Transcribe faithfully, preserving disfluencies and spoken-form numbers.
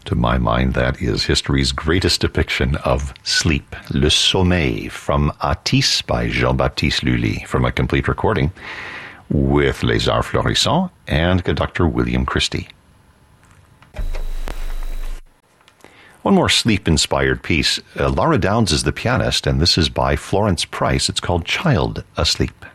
To my mind, that is history's greatest depiction of sleep. Le Sommeil from Atis by Jean-Baptiste Lully, from a complete recording with Les Arts Florissants and conductor William Christie. One more sleep-inspired piece. Uh, Laura Downs is the pianist, and this is by Florence Price. It's called Child Asleep.